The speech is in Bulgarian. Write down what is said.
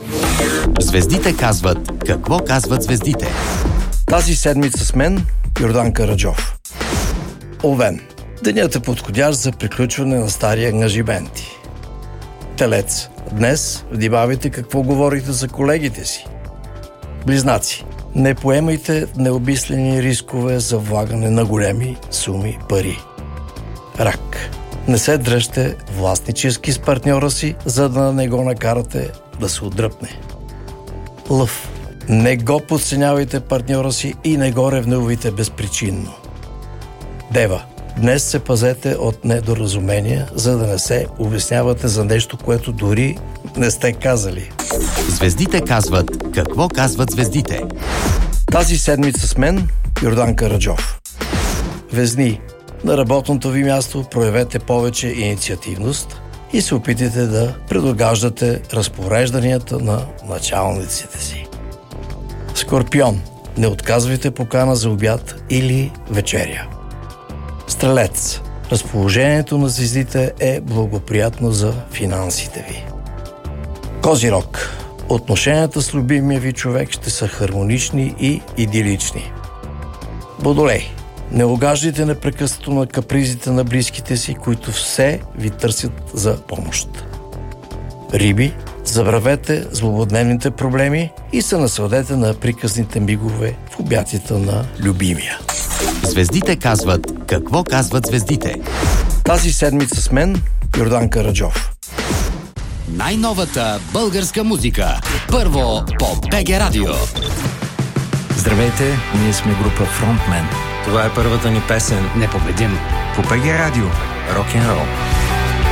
Звездите казват какво казват звездите. Тази седмица с мен Йордан Караджов. Овен. Денят е подходящ за приключване на стари ангажименти. Телец. Днес внимавайте какво говорите за колегите си. Близнаци. Не поемайте необмислени рискове за влагане на големи суми пари. Рак. Не се дръжте властнически с партньора си, за да не го накарате да се отдръпне. Лъв. Не го подценявайте партньора си и не го ревнувайте безпричинно. Дева. Днес се пазете от недоразумения, за да не се обяснявате за нещо, което дори не сте казали. Звездите казват какво казват звездите. Тази седмица с мен Йордан Караджов. Везни. На работното ви място проявете повече инициативност и се опитайте да предугаждате разпорежданията на началниците си. Скорпион. Не отказвайте покана за обяд или вечеря. Стрелец. Разположението на звездите е благоприятно за финансите ви. Козирог. Отношенията с любимия ви човек ще са хармонични и идилични. Водолей. Не угаждайте непрекъснато на капризите на близките си, които все ви търсят за помощ. Риби. Забравете злободневните проблеми и се насладете на приказните мигове в обятията на любимия. Звездите казват какво казват звездите. Тази седмица с мен Йордан Караджов. Най-новата българска музика. Първо по БГ Радио. Здравейте, ние сме група Frontman. Това е първата ни песен. Непобедим. По БГ Радио. Рок-н-рол.